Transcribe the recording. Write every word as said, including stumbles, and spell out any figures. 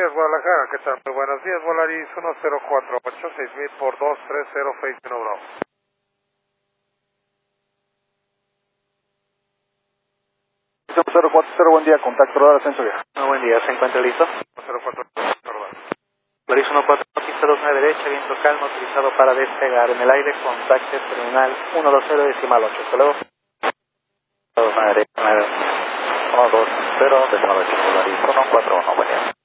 días, Guadalajara, ¿qué tal? Muy buenos días, Volaris uno cero cuatro ocho seis mil por dos tres cero Face uno Bravo. cero cuatro cero, buen día, contacto radar ascenso vieja. No, buen día, ¿se encuentra listo? cero cuatro perdón. Volaris uno cuatro, pista dos nueve derecha, viento calmo, utilizado para despegar en el aire, contacte terminal uno dos cero decimal ocho, hasta luego. dos nueve derecha, uno dos cero decimal ocho, Volaris uno cuatro uno, buen día.